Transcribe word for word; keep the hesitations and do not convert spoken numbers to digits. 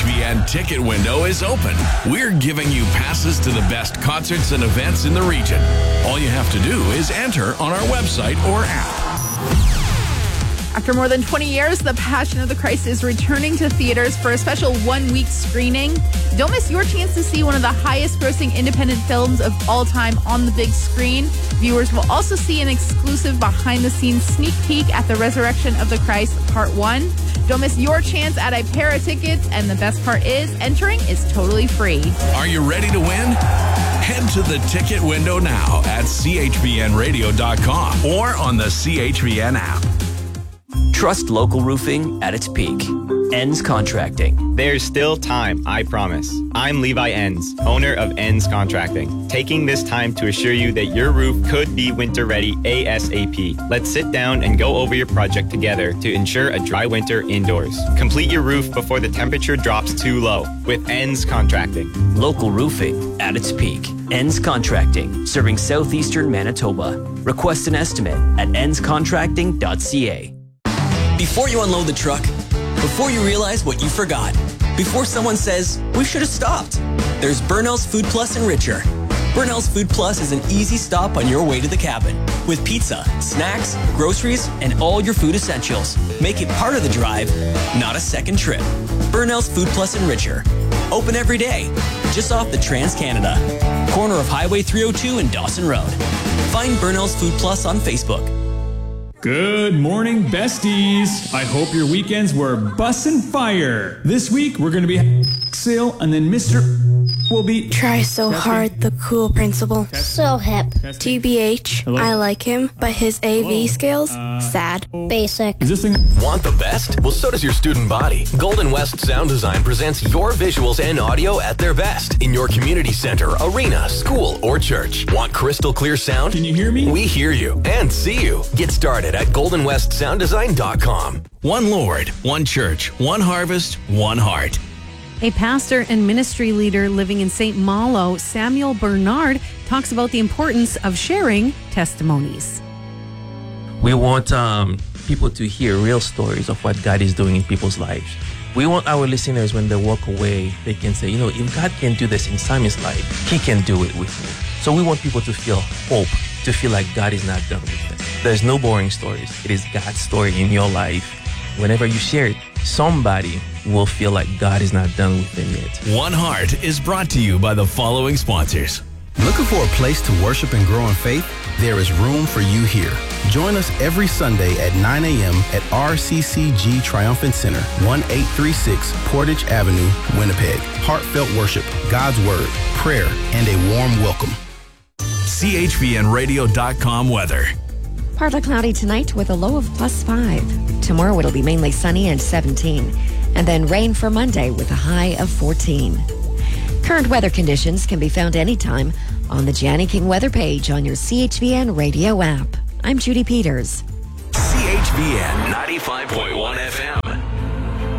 V N ticket window is open. We're giving you passes to the best concerts and events in the region. All you have to do is enter on our website or app. After more than twenty years, The Passion of the Christ is returning to theaters for a special one-week screening. Don't miss your chance to see one of the highest-grossing independent films of all time on the big screen. Viewers will also see an exclusive behind-the-scenes sneak peek at The Resurrection of the Christ Part one. Don't miss your chance at a pair of tickets, and the best part is, entering is totally free. Are you ready to win? Head to the ticket window now at C H V N radio dot com or on the C H V N app. Trust local roofing at its peak. Enns Contracting. There's still time, I promise. I'm Levi Enns, owner of Enns Contracting, taking this time to assure you that your roof could be winter ready ASAP. Let's sit down and go over your project together to ensure a dry winter indoors. Complete your roof before the temperature drops too low with Enns Contracting. Local roofing at its peak. Enns Contracting, serving southeastern Manitoba. Request an estimate at enns contracting dot c a. Before you unload the truck, before you realize what you forgot, before someone says, we should have stopped, there's Burnell's Food Plus and Richer. Burnell's Food Plus is an easy stop on your way to the cabin with pizza, snacks, groceries, and all your food essentials. Make it part of the drive, not a second trip. Burnell's Food Plus and Richer. Open every day, just off the Trans-Canada. Corner of Highway three oh two and Dawson Road. Find Burnell's Food Plus on Facebook. Good morning, besties. I hope your weekends were bussin' fire. This week, we're going to be sale, and then Mister will be... Try so Testing. hard, the cool principal. Testing. So hip. Testing. T B H, Hello? I like him, but his A V Hello? skills, Uh, sad. Basic. Is this thing... Want the best? Well, so does your student body. Golden West Sound Design presents your visuals and audio at their best in your community center, arena, school, or church. Want crystal clear sound? Can you hear me? We hear you and see you. Get started at golden west sound design dot com. One Lord, one church, one harvest, one heart. A pastor and ministry leader living in Saint Malo, Samuel Bernard, talks about the importance of sharing testimonies. We want um, people to hear real stories of what God is doing in people's lives. We want our listeners, when they walk away, they can say, you know, if God can do this in Simon's life, he can do it with me. So we want people to feel hope, to feel like God is not done with them. There's no boring stories. It is God's story in your life. Whenever you share it, somebody will feel like God is not done with them yet. One Heart is brought to you by the following sponsors. Looking for a place to worship and grow in faith? There is room for you here. Join us every Sunday at nine a.m. at R C C G Triumphant Center, eighteen thirty-six Portage Avenue, Winnipeg. Heartfelt worship, God's Word, prayer, and a warm welcome. C H V N radio dot com weather. Partly cloudy tonight with a low of plus five. Tomorrow it'll be mainly sunny and seventeen. And then rain for Monday with a high of fourteen. Current weather conditions can be found anytime on the Janny King weather page on your C H V N radio app. I'm Judy Peters. C H V N ninety-five point one F M.